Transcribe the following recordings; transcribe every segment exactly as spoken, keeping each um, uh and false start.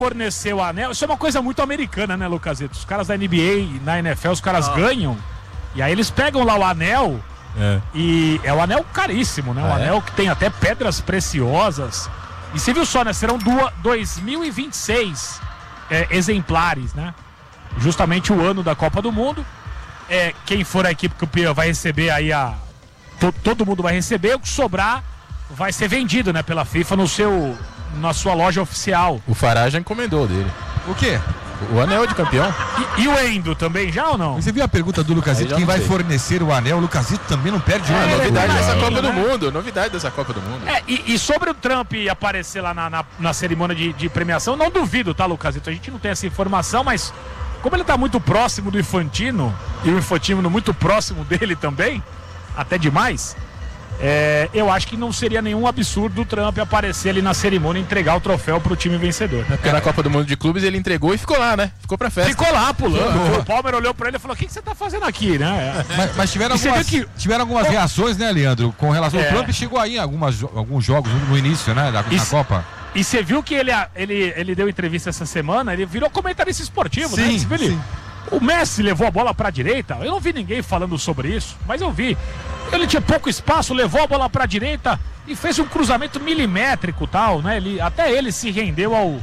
fornecer o anel, isso é uma coisa muito americana, né, Lucasito? Os caras da N B A e na N F L, os caras ah. ganham, e aí eles pegam lá o anel, é. e é um anel caríssimo, né? Um ah, anel é? que tem até pedras preciosas. E você viu só, né? Serão dois mil e vinte e seis é, exemplares, né? Justamente o ano da Copa do Mundo. É, quem for a equipe campeã vai receber aí a... To, todo mundo vai receber, o que sobrar vai ser vendido, né, pela FIFA no seu... na sua loja oficial. O Fará já encomendou dele. O quê? O anel de campeão. E, e o Endo também já ou não? Você viu a pergunta do Lucasito, quem vai sei. fornecer o anel? O Lucasito também não perde uma é, novidade dessa Copa né? do Mundo. Novidade dessa Copa do Mundo. É, e, e sobre o Trump aparecer lá na, na, na cerimônia de, de premiação, não duvido, tá, Lucasito? A gente não tem essa informação, mas como ele tá muito próximo do Infantino, e o Infantino muito próximo dele também, até demais... É, eu acho que não seria nenhum absurdo o Trump aparecer ali na cerimônia e entregar o troféu pro time vencedor. É porque é. na Copa do Mundo de Clubes ele entregou e ficou lá, né? Ficou pra festa. Ficou lá, pulando. O Palmer olhou pra ele e falou, o que, que você tá fazendo aqui, né? Mas, mas tiveram, algumas, que... tiveram algumas oh. reações, né, Leandro? Com relação ao é. Trump, chegou aí em algumas, alguns jogos no início, né, da, na Copa. E você viu que ele, ele, ele deu entrevista essa semana, ele virou comentarista esportivo, sim, né? Você viu, sim. O Messi levou a bola pra direita, eu não vi ninguém falando sobre isso, mas eu vi. Ele tinha pouco espaço, levou a bola pra direita e fez um cruzamento milimétrico, tal, né? Ele, até ele se rendeu ao,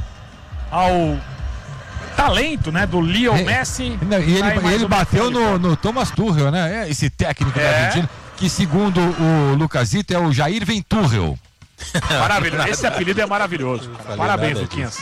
ao talento, né, do Leo é, Messi. Não, e ele, ele bateu no, no Thomas Tuchel, né? Esse técnico é. da Argentina, que segundo o Lucasito é o Jair Venturrel. Maravilhoso, esse apelido é maravilhoso. Parabéns, Luquinhas.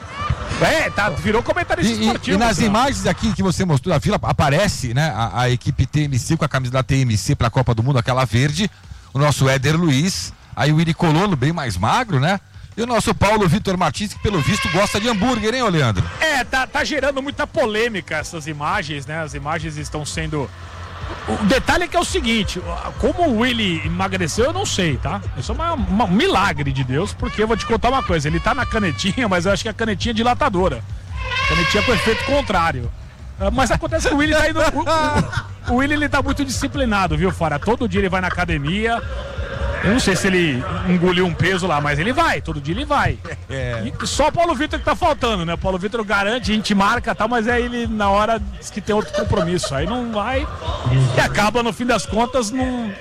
É, tá, virou comentarista e, esportivo. E, e nas cara. imagens aqui que você mostrou da fila, aparece, né, a, a equipe T M C com a camisa da T M C pra Copa do Mundo, aquela verde, o nosso Éder Luiz, aí o Willy Colombo, bem mais magro, né? E o nosso Paulo Vitor Martins, que pelo visto gosta de hambúrguer, hein, ô Leandro? É, tá, tá gerando muita polêmica essas imagens, né? As imagens estão sendo... O detalhe é que é o seguinte, como o Willy emagreceu, eu não sei, tá? Isso é uma, uma, um milagre de Deus, porque eu vou te contar uma coisa, ele tá na canetinha, mas eu acho que é a canetinha dilatadora. Canetinha com efeito contrário. Mas acontece que o Willy tá indo... O, o, o Willy, ele tá muito disciplinado, viu, Fara? Todo dia ele vai na academia. Eu não sei se ele engoliu um peso lá, mas ele vai, todo dia ele vai. É. E só o Paulo Vitor que tá faltando, né? O Paulo Vitor garante, a gente marca e tal, mas aí ele na hora diz que tem outro compromisso. Aí não vai e acaba, no fim das contas, não,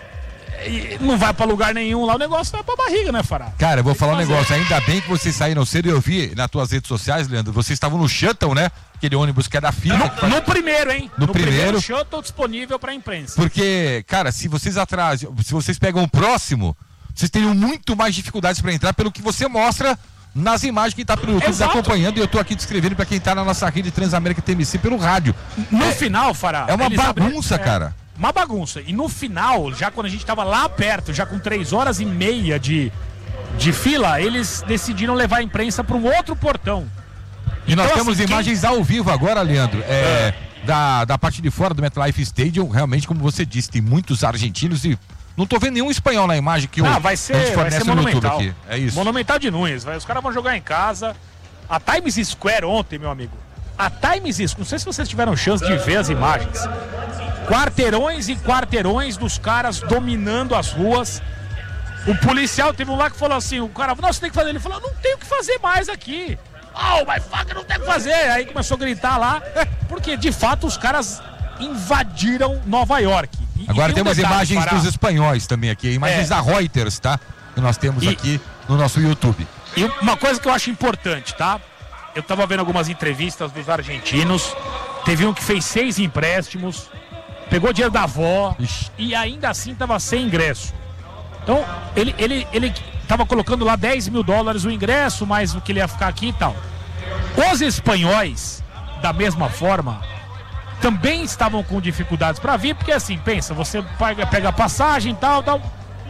não vai pra lugar nenhum lá. O negócio vai pra barriga, né, Fará? Cara, eu vou falar um negócio. Ainda bem que vocês saíram cedo e eu vi nas tuas redes sociais, Leandro, vocês estavam no shuttle, né? Aquele ônibus que é da FIFA. No, faz... no primeiro, hein? No, no primeiro. primeiro shuttle disponível pra imprensa. Porque, cara, se vocês atrasam, se vocês pegam o próximo, vocês teriam muito mais dificuldades para entrar pelo que você mostra nas imagens que está pelo YouTube tá acompanhando, e eu estou aqui descrevendo para quem está na nossa rede Transamérica T M C pelo rádio. No é, final, Fará, é uma bagunça, abrem, cara. É, uma bagunça. E no final, já quando a gente estava lá perto, já com três horas e meia de, de fila, eles decidiram levar a imprensa para um outro portão. E então, nós temos assim, imagens quem... ao vivo agora, Leandro. É, é. Da, da parte de fora do MetLife Stadium, realmente, como você disse, tem muitos argentinos e não tô vendo nenhum espanhol na imagem que o ah, vai ser, vai ser monumental. Aqui. É isso. Monumental de Nunes. Vai, os caras vão jogar em casa. A Times Square ontem, meu amigo. A Times Square, não sei se vocês tiveram chance de ver as imagens. Quarteirões e quarteirões dos caras dominando as ruas. O policial teve um lá que falou assim, o cara, não, você tem que fazer. Ele falou, não tenho o que fazer mais aqui. Oh, mas fuck, não tem o que fazer. Aí começou a gritar lá, porque de fato os caras invadiram Nova York. E, Agora e tem, tem um umas imagens para... dos espanhóis também aqui, imagens é. da Reuters, tá? Que nós temos e, aqui no nosso YouTube. E uma coisa que eu acho importante, tá? Eu tava vendo algumas entrevistas dos argentinos, teve um que fez seis empréstimos, pegou dinheiro da avó Ixi. e ainda assim tava sem ingresso. Então, ele, ele, ele tava colocando lá dez mil dólares o ingresso, mais o que ele ia ficar aqui e tal. Os espanhóis, da mesma forma, também estavam com dificuldades para vir, porque assim, pensa, você paga, pega passagem e tal, tal,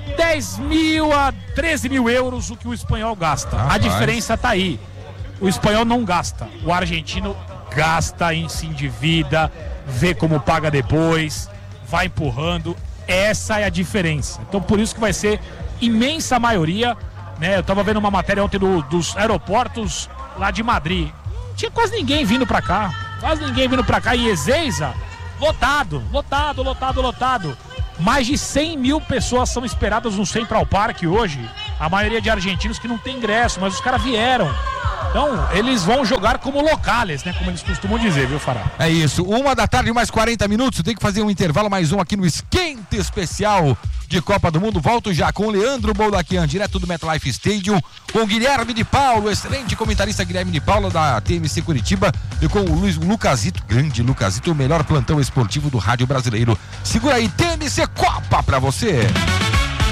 dez mil a treze mil euros o que o espanhol gasta. Ah, a diferença tá aí. O espanhol não gasta, o argentino gasta, se endivida, vê como paga depois, vai empurrando. Essa é a diferença. Então por isso que vai ser imensa maioria, né? Eu tava vendo uma matéria ontem do, dos aeroportos lá de Madrid. Não tinha quase ninguém vindo para cá. Quase ninguém vindo pra cá. E Ezeiza, lotado, lotado, lotado, lotado. Mais de cem mil pessoas são esperadas no Central Park hoje. A maioria de argentinos que não tem ingresso, mas os caras vieram. Então, eles vão jogar como locales, né? Como eles costumam dizer, viu, Fará? É isso. Uma da tarde, mais quarenta minutos. Tem que fazer um intervalo, mais um aqui no Esquenta Especial de Copa do Mundo. Volto já com o Leandro Boldaquian, direto do MetLife Stadium, com o Guilherme de Paulo, excelente comentarista Guilherme de Paulo, da T M C Curitiba, e com o Luiz Lucasito, grande Lucasito, o melhor plantão esportivo do rádio brasileiro. Segura aí, T M C Copa pra você.